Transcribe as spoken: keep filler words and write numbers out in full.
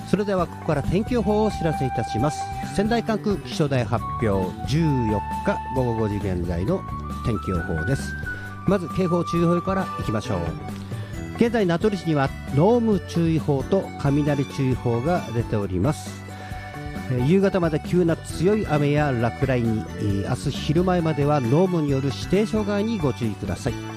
それではここから天気予報をお知らせいたします。仙台管区気象台発表じゅうよっかごごごじ現在の天気予報です。まず警報注意報からいきましょう。現在名取市には濃霧注意報と雷注意報が出ております。夕方まで急な強い雨や落雷に、明日昼前までは濃霧による視程障害にご注意ください。